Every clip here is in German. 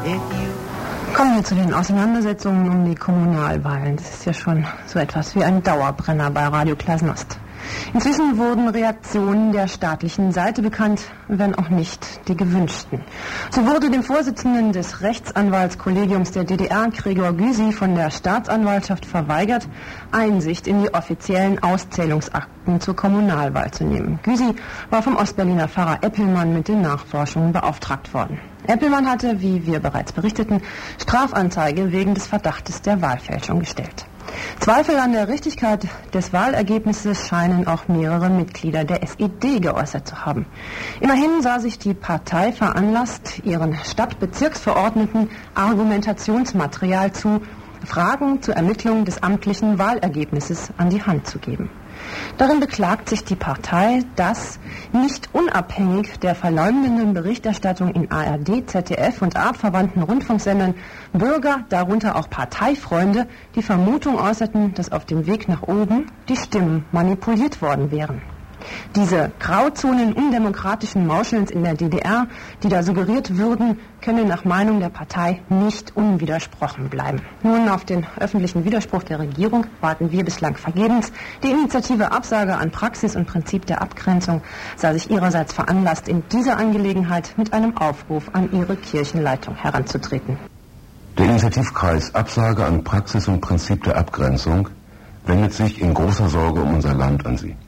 Kommen wir zu den Auseinandersetzungen um die Kommunalwahlen. Das ist ja schon so etwas wie ein Dauerbrenner bei Radio Glasnost. Inzwischen wurden Reaktionen der staatlichen Seite bekannt, wenn auch nicht die gewünschten. So wurde dem Vorsitzenden des Rechtsanwaltskollegiums der DDR, Gregor Gysi, von der Staatsanwaltschaft verweigert, Einsicht in die offiziellen Auszählungsakten zur Kommunalwahl zu nehmen. Gysi war vom Ostberliner Pfarrer Eppelmann mit den Nachforschungen beauftragt worden. Eppelmann hatte, wie wir bereits berichteten, Strafanzeige wegen des Verdachtes der Wahlfälschung gestellt. Zweifel an der Richtigkeit des Wahlergebnisses scheinen auch mehrere Mitglieder der SED geäußert zu haben. Immerhin sah sich die Partei veranlasst, ihren Stadtbezirksverordneten Argumentationsmaterial zu Fragen zur Ermittlung des amtlichen Wahlergebnisses an die Hand zu geben. Darin beklagt sich die Partei, dass nicht unabhängig der verleumdenden Berichterstattung in ARD, ZDF und artverwandten Rundfunksendern Bürger, darunter auch Parteifreunde, die Vermutung äußerten, dass auf dem Weg nach oben die Stimmen manipuliert worden wären. Diese Grauzonen undemokratischen Mauschelns in der DDR, die da suggeriert würden, können nach Meinung der Partei nicht unwidersprochen bleiben. Nun auf den öffentlichen Widerspruch der Regierung warten wir bislang vergebens. Die Initiative Absage an Praxis und Prinzip der Abgrenzung sah sich ihrerseits veranlasst, in dieser Angelegenheit mit einem Aufruf an ihre Kirchenleitung heranzutreten. Der Initiativkreis Absage an Praxis und Prinzip der Abgrenzung wendet sich in großer Sorge um unser Land an Sie.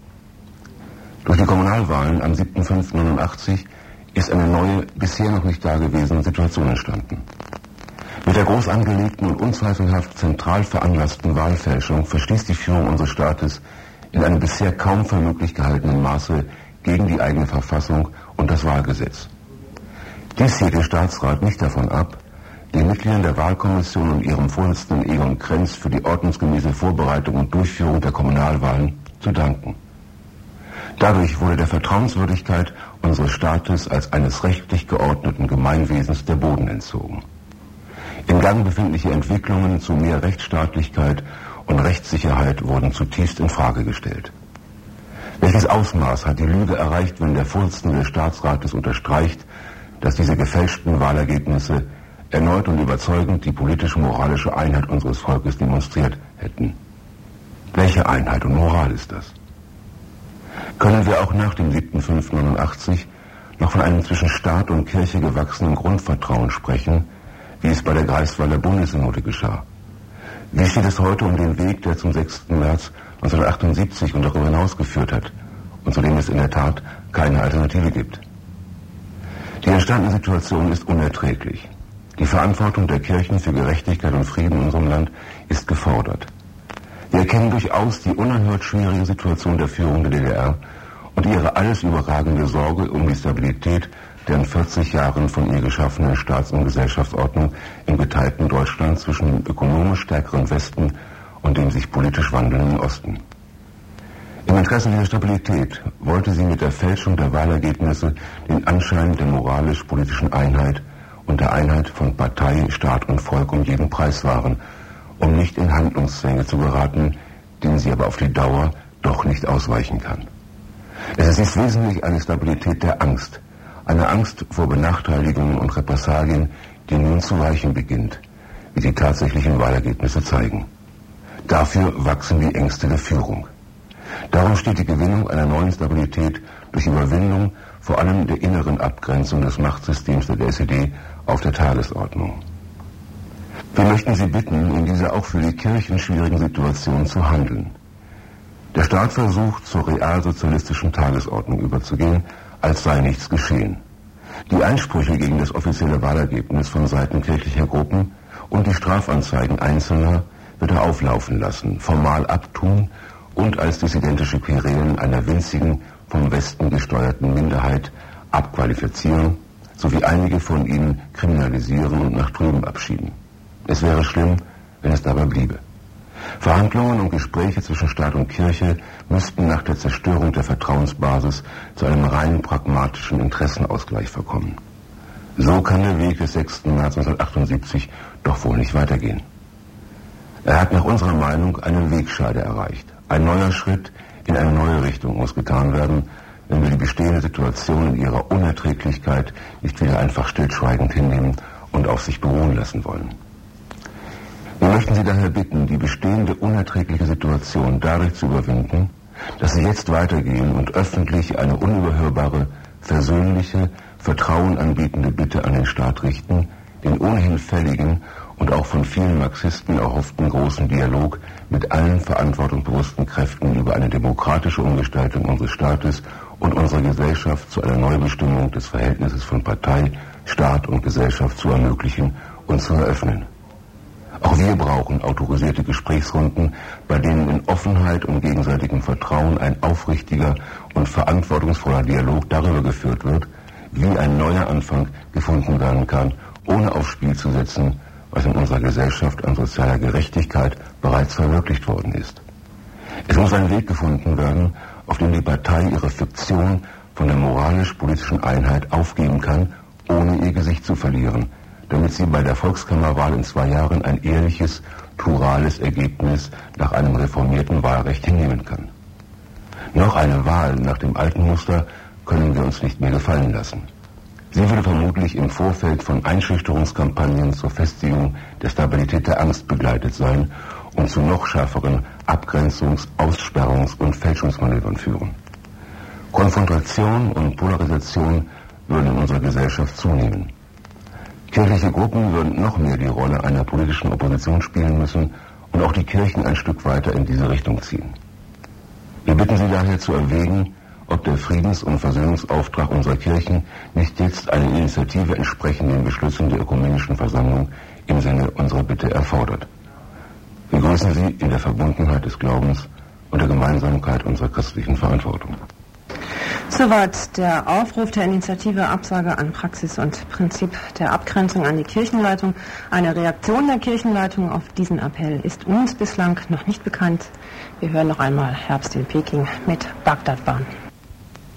Durch die Kommunalwahlen am 7.5.89 ist eine neue, bisher noch nicht dagewesene Situation entstanden. Mit der groß angelegten und unzweifelhaft zentral veranlassten Wahlfälschung verstieß die Führung unseres Staates in einem bisher kaum für möglich gehaltenen Maße gegen die eigene Verfassung und das Wahlgesetz. Dies hielt der Staatsrat nicht davon ab, den Mitgliedern der Wahlkommission und ihrem Vorsitzenden Egon Krenz für die ordnungsgemäße Vorbereitung und Durchführung der Kommunalwahlen zu danken. Dadurch wurde der Vertrauenswürdigkeit unseres Staates als eines rechtlich geordneten Gemeinwesens der Boden entzogen. Im Gang befindliche Entwicklungen zu mehr Rechtsstaatlichkeit und Rechtssicherheit wurden zutiefst in Frage gestellt. Welches Ausmaß hat die Lüge erreicht, wenn der Vorsitzende des Staatsrates unterstreicht, dass diese gefälschten Wahlergebnisse erneut und überzeugend die politische-moralische Einheit unseres Volkes demonstriert hätten? Welche Einheit und Moral ist das? Können wir auch nach dem 7.5.89 noch von einem zwischen Staat und Kirche gewachsenen Grundvertrauen sprechen, wie es bei der Greifswahl der Bundessynode geschah? Wie steht es heute um den Weg, der zum 6. März 1978 und darüber hinaus geführt hat und zu dem es in der Tat keine Alternative gibt? Die entstandene Situation ist unerträglich. Die Verantwortung der Kirchen für Gerechtigkeit und Frieden in unserem Land ist gefordert. Wir erkennen durchaus die unerhört schwierige Situation der Führung der DDR und ihre alles überragende Sorge um die Stabilität der in 40 Jahren von ihr geschaffenen Staats- und Gesellschaftsordnung im geteilten Deutschland zwischen dem ökonomisch stärkeren Westen und dem sich politisch wandelnden Osten. Im Interesse dieser Stabilität wollte sie mit der Fälschung der Wahlergebnisse den Anschein der moralisch-politischen Einheit und der Einheit von Partei, Staat und Volk um jeden Preis wahren, um nicht in Handlungszwänge zu geraten, denen sie aber auf die Dauer doch nicht ausweichen kann. Es ist wesentlich eine Stabilität der Angst, eine Angst vor Benachteiligungen und Repressalien, die nun zu weichen beginnt, wie die tatsächlichen Wahlergebnisse zeigen. Dafür wachsen die Ängste der Führung. Darum steht die Gewinnung einer neuen Stabilität durch Überwindung vor allem der inneren Abgrenzung des Machtsystems der SED auf der Tagesordnung. Wir möchten Sie bitten, in dieser auch für die Kirchen schwierigen Situation zu handeln. Der Staat versucht, zur realsozialistischen Tagesordnung überzugehen, als sei nichts geschehen. Die Einsprüche gegen das offizielle Wahlergebnis von Seiten kirchlicher Gruppen und die Strafanzeigen Einzelner wird er auflaufen lassen, formal abtun und als dissidentische Querelen einer winzigen, vom Westen gesteuerten Minderheit abqualifizieren, sowie einige von ihnen kriminalisieren und nach drüben abschieben. Es wäre schlimm, wenn es dabei bliebe. Verhandlungen und Gespräche zwischen Staat und Kirche müssten nach der Zerstörung der Vertrauensbasis zu einem rein pragmatischen Interessenausgleich verkommen. So kann der Weg des 6. März 1978 doch wohl nicht weitergehen. Er hat nach unserer Meinung eine Wegscheide erreicht. Ein neuer Schritt in eine neue Richtung muss getan werden, wenn wir die bestehende Situation in ihrer Unerträglichkeit nicht wieder einfach stillschweigend hinnehmen und auf sich beruhen lassen wollen. Wir möchten Sie daher bitten, die bestehende unerträgliche Situation dadurch zu überwinden, dass Sie jetzt weitergehen und öffentlich eine unüberhörbare, versöhnliche, Vertrauen anbietende Bitte an den Staat richten, den ohnehin fälligen und auch von vielen Marxisten erhofften großen Dialog mit allen verantwortungsbewussten Kräften über eine demokratische Umgestaltung unseres Staates und unserer Gesellschaft zu einer Neubestimmung des Verhältnisses von Partei, Staat und Gesellschaft zu ermöglichen und zu eröffnen. Auch wir brauchen autorisierte Gesprächsrunden, bei denen in Offenheit und gegenseitigem Vertrauen ein aufrichtiger und verantwortungsvoller Dialog darüber geführt wird, wie ein neuer Anfang gefunden werden kann, ohne aufs Spiel zu setzen, was in unserer Gesellschaft an sozialer Gerechtigkeit bereits verwirklicht worden ist. Es muss ein Weg gefunden werden, auf dem die Partei ihre Fiktion von der moralisch-politischen Einheit aufgeben kann, ohne ihr Gesicht zu verlieren, damit sie bei der Volkskammerwahl in 2 Jahren ein ehrliches, plurales Ergebnis nach einem reformierten Wahlrecht hinnehmen kann. Noch eine Wahl nach dem alten Muster können wir uns nicht mehr gefallen lassen. Sie würde vermutlich im Vorfeld von Einschüchterungskampagnen zur Festigung der Stabilität der Angst begleitet sein und zu noch schärferen Abgrenzungs-, Aussperrungs- und Fälschungsmanövern führen. Konfrontation und Polarisation würden in unserer Gesellschaft zunehmen. Kirchliche Gruppen würden noch mehr die Rolle einer politischen Opposition spielen müssen und auch die Kirchen ein Stück weiter in diese Richtung ziehen. Wir bitten Sie daher zu erwägen, ob der Friedens- und Versöhnungsauftrag unserer Kirchen nicht jetzt eine Initiative entsprechend den Beschlüssen der Ökumenischen Versammlung im Sinne unserer Bitte erfordert. Wir grüßen Sie in der Verbundenheit des Glaubens und der Gemeinsamkeit unserer christlichen Verantwortung. Soweit der Aufruf der Initiative Absage an Praxis und Prinzip der Abgrenzung an die Kirchenleitung. Eine Reaktion der Kirchenleitung auf diesen Appell ist uns bislang noch nicht bekannt. Wir hören noch einmal Herbst in Peking mit Bagdadbahn.